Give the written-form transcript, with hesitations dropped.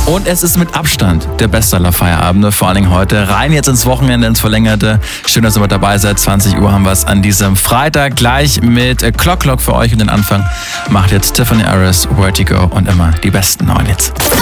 Und es ist mit Abstand der beste aller Feierabende, vor allen Dingen heute. Rein jetzt ins Wochenende, ins Verlängerte. Schön, dass ihr mit dabei seid. 20 Uhr haben wir es an diesem Freitag. Gleich mit Clock für euch und den Anfang macht jetzt Tiffany Harris, Where to Go und immer die besten neuen Hits.